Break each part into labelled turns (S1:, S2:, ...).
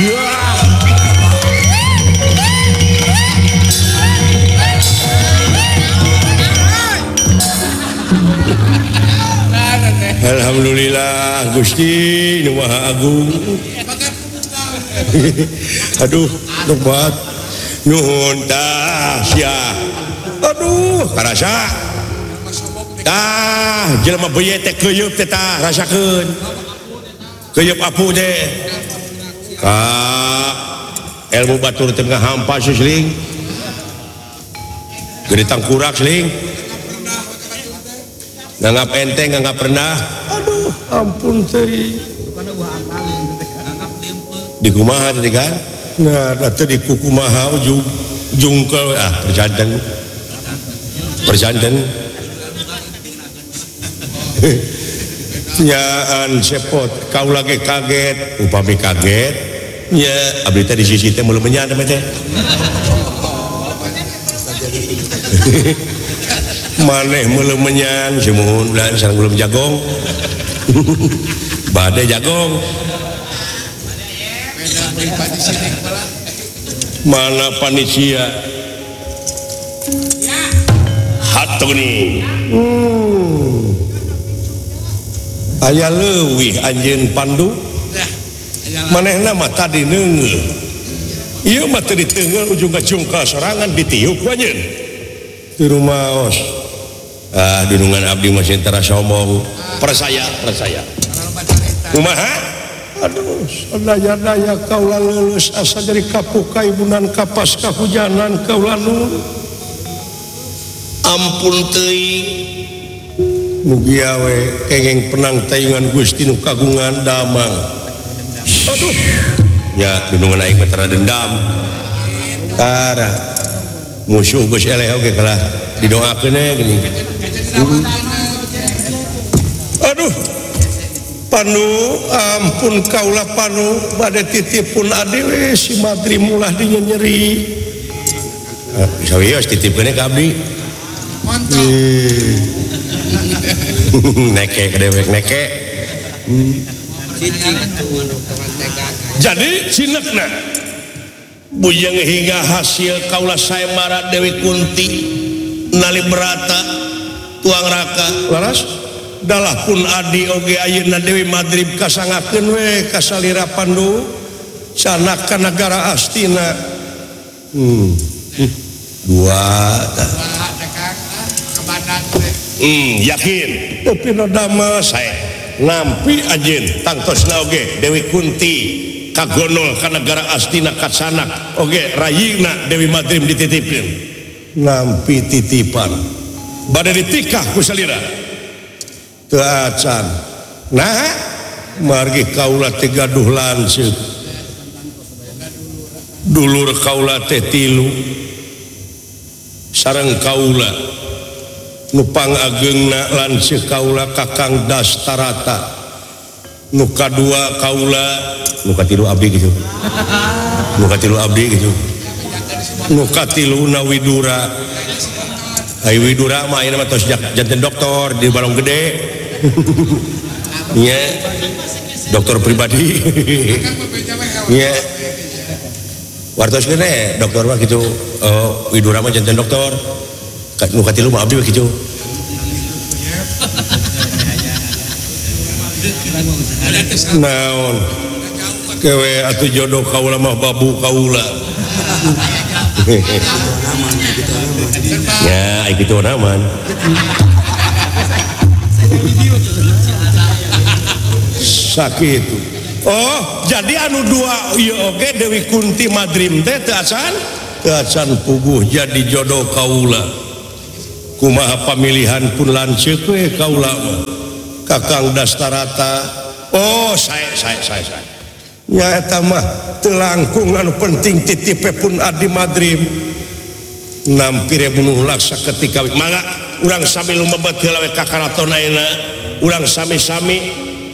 S1: Alhamdulillah Gusti Nu Maha Agung. Aduh, tobat nuhun tah sia. Aduh, karasa. Tah jelema beuyeut teh keuyeub teh tah rasakeun. Keuyeub apu teh. Ka ilmu batur teh ngahampa seuling. Gede tangkurak seuling. Nganggap enteng, nganggap rendah. Aduh, ampun teh. Di kumaha tadi kan? Nah, tadi di kumaha jungkel perjanten. Nyaan sepot, kau lagi kaget, upami kaget. Ya, abdi teh di sisi teh mulai menyan teh. Maneh mulai menyan, semuhun bulan sareng belum jagong. Badai jagong. Mana panitia? Hatuni. Aya leuwih anjeun Pandu. Manehna mah tadi neungeul. Ieu mah teu diteungeul ujung-ujung sorangan ditiup ku anjeun. Di rumaos. Dunungan abdi masih tara sombong. Percaya. Kumaha? Aduh, daya-daya kaula leuleus asa jadi kapuka ibunan kapas kahujanan kaula nu. Ampun teuing. Mugi we kenging penang tayungan Gusti nu kagungan damang. Aduh. Ya, dunungan aing mah tara dendam. Tara. Musuh geus eleh oge kalah didoakeun gini. Aduh. Panu ampun kaula panu bade titipun adi we si Madri mulah dinya nyeri. Sawios titipkeun ka abdi. Mantap. Neke kadewek neke. Jadi cinekna bujang hingga hasil kaula sayembara Dewi Kunti nali berata tuang raka laras dalah pun adi oge ayeuna Dewi Madrib kasangakeun we kasalira Pandu sanak ka negara Astina. Dua yakin tapi nodama saya nampi ajeun tangtosna oge Dewi Kunti kagonol ka negara Astina kasanak oge rayina Dewi Madrim dititipkeun nampi titipan bade ditikah ku salira teu acan. Nah margi kaula teh gaduh lanceuk dulur kaula teh 3 sareng kaula nu pangageungna lanceuk kaula Kakang Dastarata nu kadua kaula nu katilu abdi gitu nu katiluna Widura. Ai Widura mah ayeuna mah tos janten doktor di Balong Gede. Nya dokter pribadi. Nya wartos kene dokter mah kitu. Widura mah janten dokter. Nu katilu mah abdi kitu. Naon kewe atuh jodoh kaula mah babu kaula. Ya kitu naman sakit. Oh jadi anu dua ieu oge Dewi Kunti Madrim teh teu acan puguh jadi jodoh kaula. Kumaha pamilihan pun lanceuk we kaula mah Kakang Dastarata. Oh saya nya eta mah teu langkung anu penting titipe pun Adi Madrim nampi rebunuh laksa ketika mangga urang sami lumebet heula we ka karaton ayeuna urang sami-sami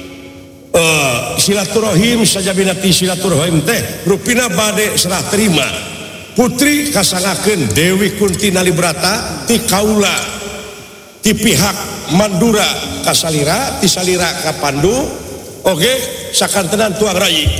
S1: silaturahim sajabina ti silaturahim teh rupina bade serah terima putri kasangakeun Dewi Kunti Nalibrata ti kaula ti pihak Mandura kasalira ti salira ka Pandu oge sakantenan tuang rayi.